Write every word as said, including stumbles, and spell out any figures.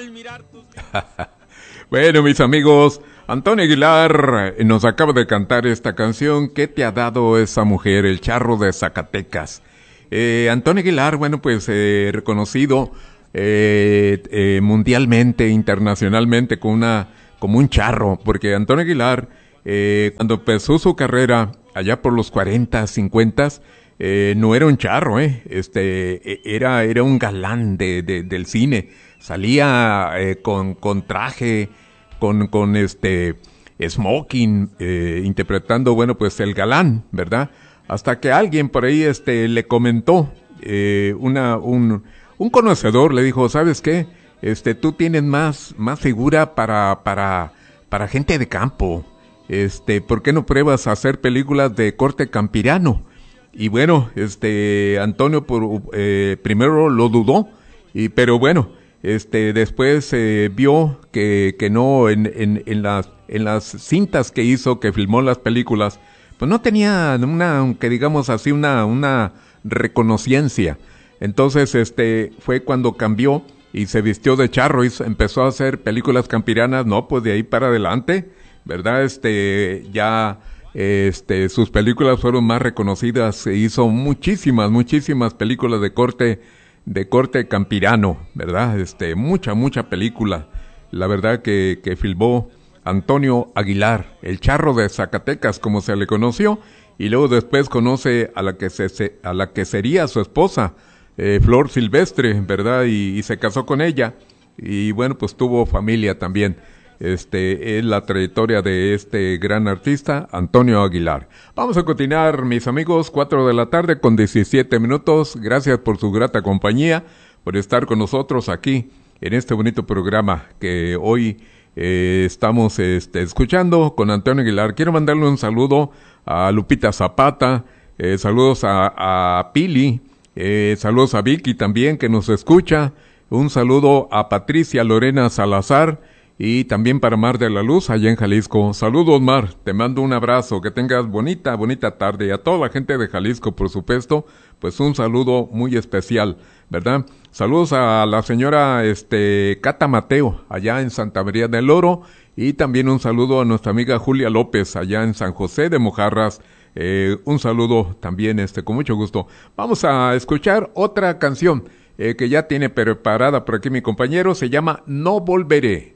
al mirar tus... Bueno, mis amigos, Antonio Aguilar nos acaba de cantar esta canción, ¿qué te ha dado esa mujer? El charro de Zacatecas. Eh, Antonio Aguilar, bueno, pues eh, reconocido eh, eh, mundialmente, internacionalmente, con una, como un charro, porque Antonio Aguilar, eh, cuando empezó su carrera, allá por los cuarenta, cincuenta, eh, no era un charro, eh, este, era, era un galán de, de, del cine, salía eh, con, con traje, con, con este, smoking, eh, interpretando, bueno, pues el galán, ¿verdad? Hasta que alguien por ahí, este, le comentó, eh, una, un, un conocedor le dijo, ¿sabes qué? Este, tú tienes más, más figura para, para, para gente de campo. Este, ¿por qué no pruebas a hacer películas de corte campirano? Y bueno, este, Antonio por, eh, primero lo dudó, y, pero bueno, este, después eh, vio que, que no, en, en, en las, en las cintas que hizo, que filmó las películas, pues no tenía una, que digamos así, una, una reconociencia. Entonces, este, fue cuando cambió y se vistió de charro y empezó a hacer películas campiranas, no, pues de ahí para adelante, ¿verdad? Este, ya, este, sus películas fueron más reconocidas, se hizo muchísimas, muchísimas películas de corte, de corte campirano, ¿verdad? Este, mucha, mucha película, la verdad que, que filmó Antonio Aguilar, el charro de Zacatecas, como se le conoció, y luego después conoce a la que se, se a la que sería su esposa, eh, Flor Silvestre, ¿verdad? Y, y se casó con ella, y bueno, pues tuvo familia también. Este es la trayectoria de este gran artista, Antonio Aguilar. Vamos a continuar, mis amigos, cuatro de la tarde con diecisiete minutos. Gracias por su grata compañía, por estar con nosotros aquí en este bonito programa que hoy eh, estamos este, escuchando con Antonio Aguilar. Quiero mandarle un saludo a Lupita Zapata, eh, saludos a, a Pili, eh, saludos a Vicky también que nos escucha, un saludo a Patricia Lorena Salazar, y también para Mar de la Luz, allá en Jalisco. Saludos, Mar, te mando un abrazo, que tengas bonita, bonita tarde. Y a toda la gente de Jalisco, por supuesto, pues un saludo muy especial, ¿verdad? Saludos a la señora este Cata Mateo, allá en Santa María del Oro, y también un saludo a nuestra amiga Julia López, allá en San José de Mojarras. Eh, un saludo también, este, con mucho gusto. Vamos a escuchar otra canción eh, que ya tiene preparada por aquí mi compañero, se llama No Volveré.